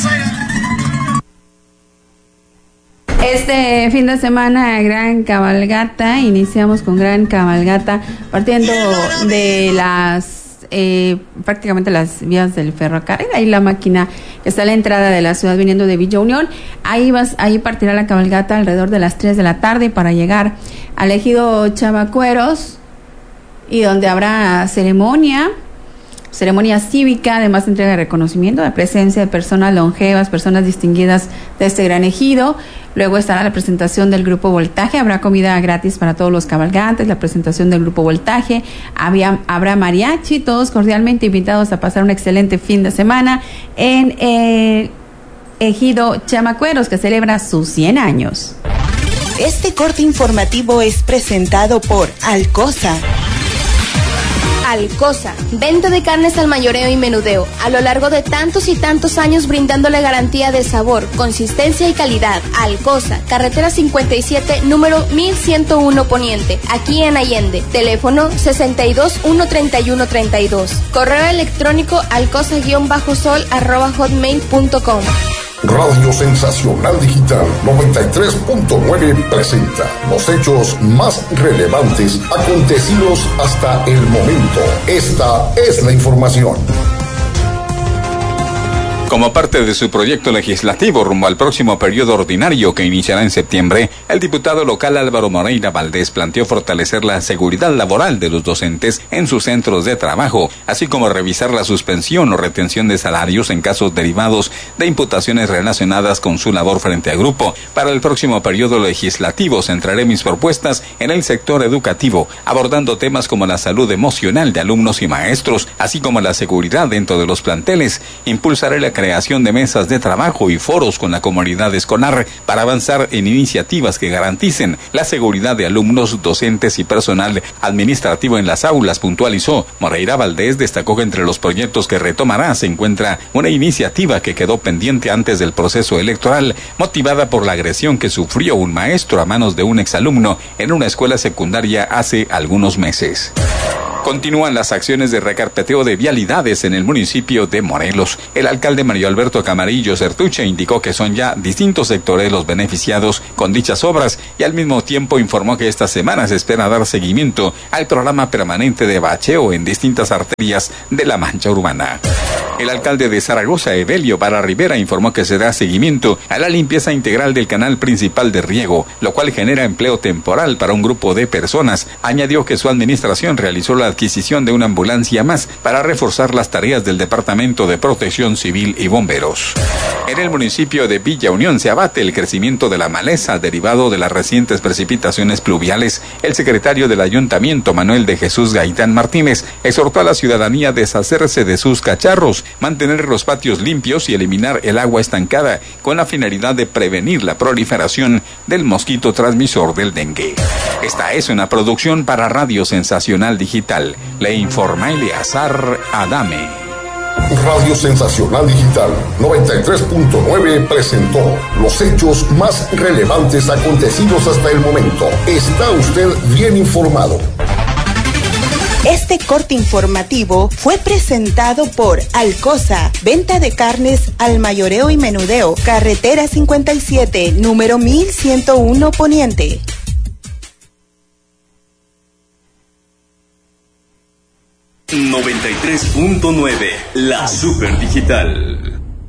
Este fin de semana, gran cabalgata. Iniciamos con gran cabalgata partiendo de prácticamente las vías del ferrocarril. Ahí la máquina que está a la entrada de la ciudad viniendo de Villa Unión. Ahí partirá la cabalgata alrededor de las 3 de la tarde para llegar al ejido Chamacueros, y donde habrá ceremonia cívica, además de entrega de reconocimiento, de presencia de personas longevas, personas distinguidas de este gran ejido. Luego estará la presentación del Grupo Voltaje, habrá comida gratis para todos los cabalgantes, la presentación del Grupo Voltaje, habrá mariachi, todos cordialmente invitados a pasar un excelente fin de semana en el ejido Chamacueros, que celebra sus 100 años. Este corte informativo es presentado por Alcosa. Alcosa, venta de carnes al mayoreo y menudeo, a lo largo de tantos y tantos años brindándole garantía de sabor, consistencia y calidad. Alcosa, carretera 57, número 1101 Poniente, aquí en Allende. Teléfono 62-131-32. Correo electrónico alcosa_sol@hotmail.com. Radio Sensacional Digital 93.9 presenta los hechos más relevantes acontecidos hasta el momento. Esta es la información. Como parte de su proyecto legislativo rumbo al próximo periodo ordinario que iniciará en septiembre, el diputado local Álvaro Moreira Valdés planteó fortalecer la seguridad laboral de los docentes en sus centros de trabajo, así como revisar la suspensión o retención de salarios en casos derivados de imputaciones relacionadas con su labor frente al grupo. Para el próximo periodo legislativo centraré mis propuestas en el sector educativo, abordando temas como la salud emocional de alumnos y maestros, así como la seguridad dentro de los planteles. Impulsaré la creación de mesas de trabajo y foros con la comunidad escolar para avanzar en iniciativas que garanticen la seguridad de alumnos, docentes y personal administrativo en las aulas, puntualizó. Moreira Valdés destacó que entre los proyectos que retomará se encuentra una iniciativa que quedó pendiente antes del proceso electoral, motivada por la agresión que sufrió un maestro a manos de un exalumno en una escuela secundaria hace algunos meses. Continúan las acciones de recarpeteo de vialidades en el municipio de Morelos. El alcalde Mario Alberto Camarillo Certuche indicó que son ya distintos sectores los beneficiados con dichas obras y al mismo tiempo informó que esta semana se espera dar seguimiento al programa permanente de bacheo en distintas arterias de la mancha urbana. El alcalde de Zaragoza, Evelio Vara Rivera, informó que se da seguimiento a la limpieza integral del canal principal de riego, lo cual genera empleo temporal para un grupo de personas. Añadió que su administración realizó la adquisición de una ambulancia más para reforzar las tareas del Departamento de Protección Civil y Bomberos. En el municipio de Villa Unión se abate el crecimiento de la maleza derivado de las recientes precipitaciones pluviales. El secretario del Ayuntamiento, Manuel de Jesús Gaitán Martínez, exhortó a la ciudadanía a deshacerse de sus cacharros, mantener los patios limpios y eliminar el agua estancada con la finalidad de prevenir la proliferación del mosquito transmisor del dengue. Esta es una producción para Radio Sensacional Digital. Le informa Eleazar Adame. Radio Sensacional Digital 93.9 presentó los hechos más relevantes acontecidos hasta el momento. Está usted bien informado. Este corte informativo fue presentado por Alcosa, venta de carnes al mayoreo y menudeo, carretera 57, número 1101 Poniente. ...93.9, la Super Digital.